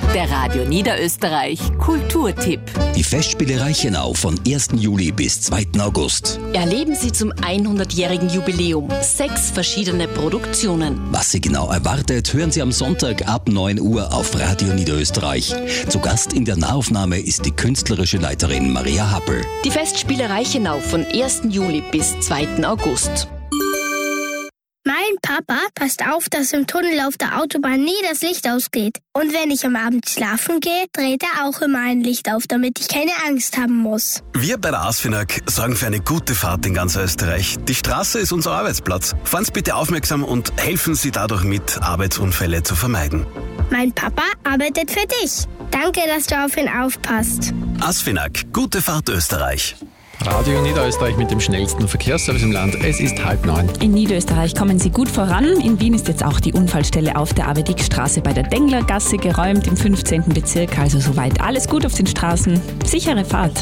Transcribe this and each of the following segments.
Der Radio Niederösterreich Kulturtipp. Die Festspiele Reichenau von 1. Juli bis 2. August. Erleben Sie zum 100-jährigen Jubiläum 6 verschiedene Produktionen. Was Sie genau erwartet, hören Sie am Sonntag ab 9 Uhr auf Radio Niederösterreich. Zu Gast in der Nahaufnahme ist die künstlerische Leiterin Maria Happel. Die Festspiele Reichenau von 1. Juli bis 2. August. Mein Papa passt auf, dass im Tunnel auf der Autobahn nie das Licht ausgeht. Und wenn ich am Abend schlafen gehe, dreht er auch immer ein Licht auf, damit ich keine Angst haben muss. Wir bei der ASFINAG sorgen für eine gute Fahrt in ganz Österreich. Die Straße ist unser Arbeitsplatz. Fahren Sie bitte aufmerksam und helfen Sie dadurch mit, Arbeitsunfälle zu vermeiden. Mein Papa arbeitet für dich. Danke, dass du auf ihn aufpasst. ASFINAG, gute Fahrt Österreich. Radio Niederösterreich mit dem schnellsten Verkehrsservice im Land. Es ist 8:30. In Niederösterreich kommen Sie gut voran. In Wien ist jetzt auch die Unfallstelle auf der Abedickstraße bei der Denglergasse geräumt im 15. Bezirk. Also soweit alles gut auf den Straßen. Sichere Fahrt.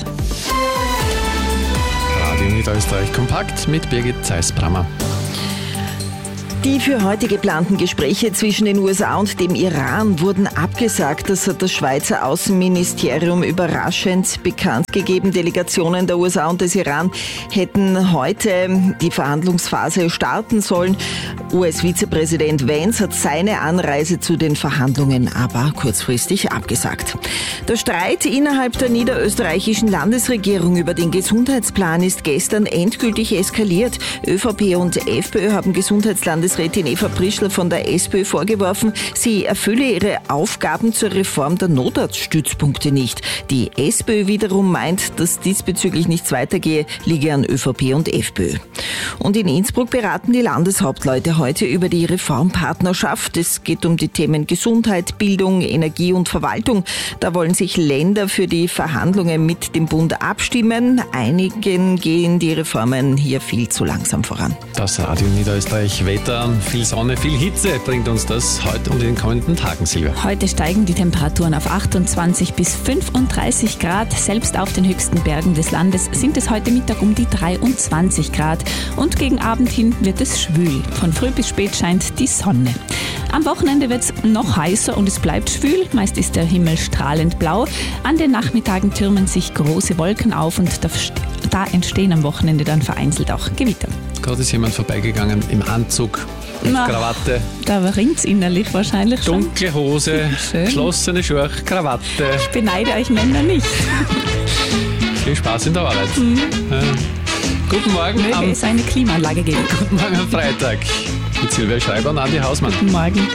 Radio Niederösterreich kompakt mit Birgit Zeiss-Brammer. Die für heute geplanten Gespräche zwischen den USA und dem Iran wurden abgesagt. Das hat das Schweizer Außenministerium überraschend bekannt gegeben. Delegationen der USA und des Iran hätten heute die Verhandlungsphase starten sollen. US-Vizepräsident Vance hat seine Anreise zu den Verhandlungen aber kurzfristig abgesagt. Der Streit innerhalb der niederösterreichischen Landesregierung über den Gesundheitsplan ist gestern endgültig eskaliert. ÖVP und FPÖ haben Gesundheitslandesrätin Eva Prischl von der SPÖ vorgeworfen, sie erfülle ihre Aufgaben zur Reform der Notarztstützpunkte nicht. Die SPÖ wiederum meint, dass diesbezüglich nichts weitergehe, liege an ÖVP und FPÖ. Und in Innsbruck beraten die Landeshauptleute heute über die Reformpartnerschaft. Es geht um die Themen Gesundheit, Bildung, Energie und Verwaltung. Da wollen sich Länder für die Verhandlungen mit dem Bund abstimmen. Einigen gehen die Reformen hier viel zu langsam voran. Das Radio Niederösterreich Wetter, viel Sonne, viel Hitze bringt uns das heute und in den kommenden Tagen, Silvia. Heute steigen die Temperaturen auf 28 bis 35 Grad. Selbst auf den höchsten Bergen des Landes sind es heute Mittag um die 23 Grad. Und gegen Abend hin wird es schwül. Von früh bis spät scheint die Sonne. Am Wochenende wird es noch heißer und es bleibt schwül. Meist ist der Himmel strahlend blau. An den Nachmittagen türmen sich große Wolken auf und da entstehen am Wochenende dann vereinzelt auch Gewitter. Gerade ist jemand vorbeigegangen im Anzug, mit Krawatte. Da ringt es innerlich wahrscheinlich schon. Dunkle Hose, geschlossene Schuhe, Krawatte. Ich beneide euch Männer nicht. Viel Spaß in der Arbeit. Guten Morgen. Möge es eine Klimaanlage geben. Guten Morgen am Freitag mit Silvia Schreiber und Andi Hausmann. Guten Morgen.